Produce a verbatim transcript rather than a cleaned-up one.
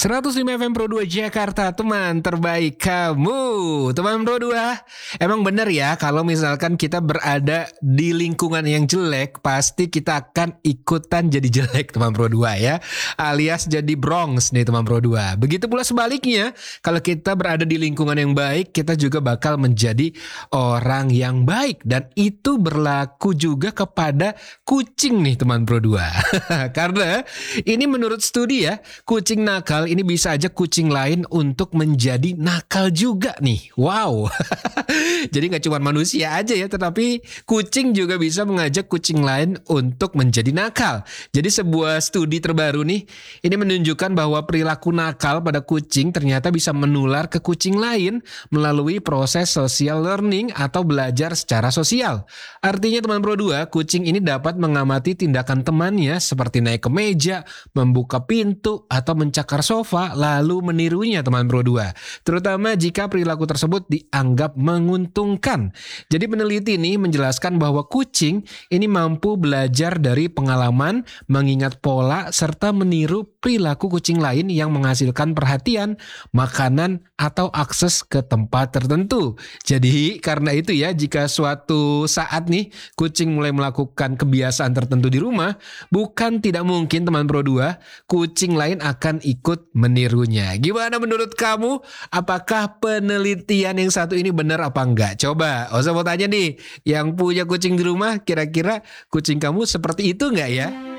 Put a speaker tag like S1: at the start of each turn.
S1: seratus lima F M Pro dua Jakarta, teman terbaik kamu. Teman Pro dua, emang bener ya kalau misalkan kita berada di lingkungan yang jelek, pasti kita akan ikutan jadi jelek teman Pro dua ya. Alias jadi Bronx nih teman Pro dua. Begitu pula sebaliknya, kalau kita berada di lingkungan yang baik, kita juga bakal menjadi orang yang baik. Dan itu berlaku juga kepada kucing nih teman Pro dua. Karena ini menurut studi ya, kucing nakal ini bisa aja kucing lain untuk menjadi nakal juga nih. Wow. Jadi gak cuma manusia aja ya, tetapi kucing juga bisa mengajak kucing lain untuk menjadi nakal. Jadi sebuah studi terbaru nih, ini menunjukkan bahwa perilaku nakal pada kucing ternyata bisa menular ke kucing lain melalui proses social learning atau belajar secara sosial. Artinya teman Pro dua, kucing ini dapat mengamati tindakan temannya seperti naik ke meja, membuka pintu, atau mencakar sofa lalu menirunya teman Pro dua. Terutama jika perilaku tersebut dianggap menguntungkan. Jadi peneliti ini menjelaskan bahwa kucing ini mampu belajar dari pengalaman, mengingat pola, serta meniru perilaku kucing lain yang menghasilkan perhatian, makanan, atau akses ke tempat tertentu. Jadi karena itu ya, jika suatu saat nih kucing mulai melakukan kebiasaan tertentu di rumah, bukan tidak mungkin teman Pro dua, kucing lain akan ikut menirunya. Gimana menurut kamu? Apakah penelitian yang satu ini benar apa enggak? Coba, Osa mau tanya nih, yang punya kucing di rumah, kira-kira kucing kamu seperti itu enggak ya?